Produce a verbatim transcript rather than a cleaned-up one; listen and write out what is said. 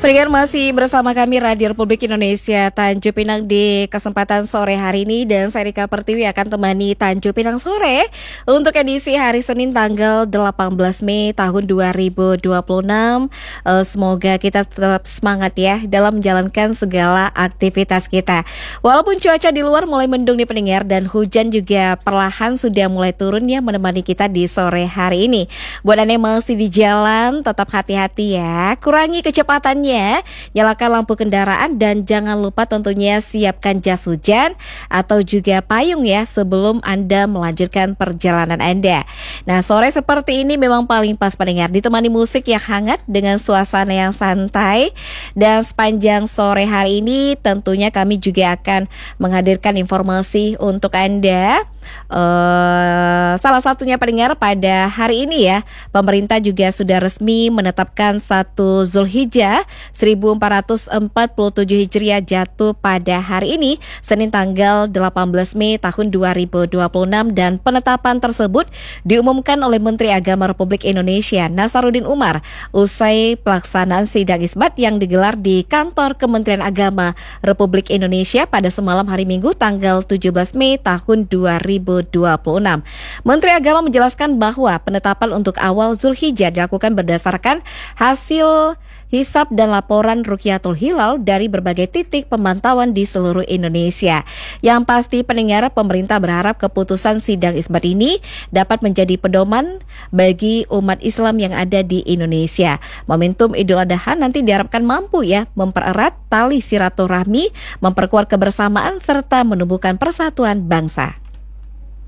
Pendengar masih bersama kami Radio Republik Indonesia Tanjung Pinang di kesempatan sore hari ini, dan saya Rika Pertiwi akan temani Tanjung Pinang sore untuk edisi hari Senin tanggal delapan belas Mei tahun dua ribu dua puluh enam. Uh, semoga kita tetap semangat ya dalam menjalankan segala aktivitas kita. Walaupun cuaca di luar mulai mendung nih pendengar, dan hujan juga perlahan sudah mulai turun ya menemani kita di sore hari ini. Buat Anda yang masih di jalan, tetap hati-hati ya, kurangi kecepatannya, nyalakan lampu kendaraan, dan jangan lupa tentunya siapkan jas hujan atau juga payung ya sebelum Anda melanjutkan perjalanan Anda. Nah, sore seperti ini memang paling pas pendengar, ditemani musik yang hangat dengan suasana yang santai. Dan sepanjang sore hari ini tentunya kami juga akan menghadirkan informasi untuk Anda. Uh, salah satunya pendengar pada hari ini ya, pemerintah juga sudah resmi menetapkan satu Zulhijjah seribu empat ratus empat puluh tujuh Hijriah jatuh pada hari ini Senin tanggal delapan belas Mei tahun dua ribu dua puluh enam, dan penetapan tersebut diumumkan oleh Menteri Agama Republik Indonesia Nasaruddin Umar usai pelaksanaan sidang isbat yang digelar di kantor Kementerian Agama Republik Indonesia pada semalam hari Minggu tanggal tujuh belas Mei tahun dua ribu dua puluh enam. Menteri Agama menjelaskan bahwa penetapan untuk awal Zulhijjah dilakukan berdasarkan hasil hisab dan laporan Rukyatul Hilal dari berbagai titik pemantauan di seluruh Indonesia. Yang pasti pendengar, pemerintah berharap keputusan sidang isbat ini dapat menjadi pedoman bagi umat Islam yang ada di Indonesia. Momentum Idul Adha nanti diharapkan mampu ya mempererat tali silaturahmi, memperkuat kebersamaan serta menumbuhkan persatuan bangsa.